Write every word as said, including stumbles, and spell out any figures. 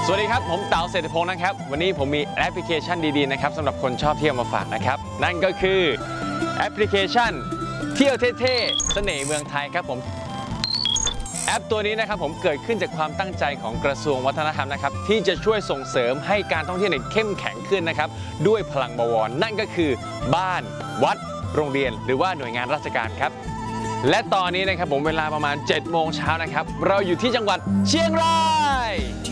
สวัสดีครับผมเต๋าเศรษฐพงศ์นะครับวันนี้ผมมีแอปพลิเคชันดีๆนะครับสำหรับคนชอบเที่ยวมาฝากนะครับนั่นก็คือแอปพลิเคชันเที่ยวเท่ๆเสน่ห์เมืองไทยครับผมแอปตัวนี้นะครับผมเกิดขึ้นจากความตั้งใจของกระทรวงวัฒนธรรมนะครับที่จะช่วยส่งเสริมให้การท่องเที่ยวเนี่ยเข้มแข็งขึ้นนะครับด้วยพลังบวรนั่นก็คือบ้านวัดโรงเรียนหรือว่าหน่วยงานราชการครับและตอนนี้นะครับผมเวลาประมาณเจ็ดโมงเช้านะครับเราอยู่ที่จังหวัดเชียงราย